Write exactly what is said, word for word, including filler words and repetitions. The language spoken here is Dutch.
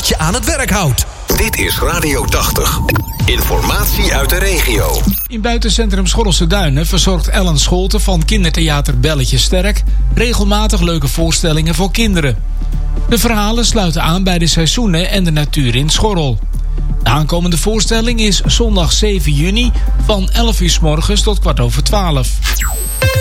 wat je aan het werk houdt. Dit is Radio tachtig. Informatie uit de regio. In buitencentrum Schorrelse Duinen verzorgt Ellen Scholte van kindertheater Belletje Sterk regelmatig leuke voorstellingen voor kinderen. De verhalen sluiten aan bij de seizoenen en de natuur in Schorrel. De aankomende voorstelling is zondag zeven juni van elf uur 's morgens tot kwart over twaalf.